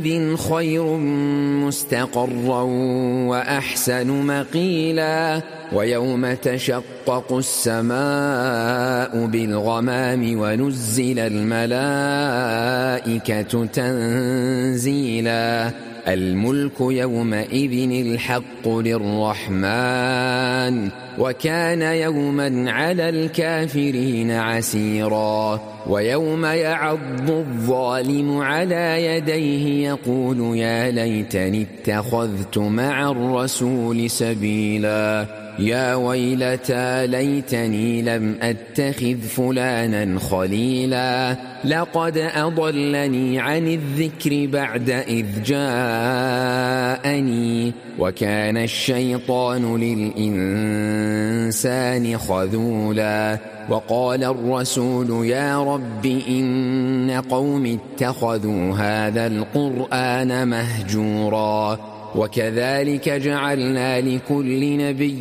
خير مستقرا وأحسن مقيلا ويوم تشقق السماء بالغمام ونزل الملائكة تنزيلا الملك يومئذ الحق للرحمن وكان يوما على الكافرين عسيرا ويوم يعض الظالم على يديه يقول يا ليتني اتخذت مع الرسول سبيلا يا ويلتى ليتني لم أتخذ فلانا خليلا لقد أضلني عن الذكر بعد إذ جاءني وكان الشيطان للإنسان خذولا وقال الرسول يا رب إن قوم اتخذوا هذا القرآن مهجورا وكذلك جعلنا لكل نبي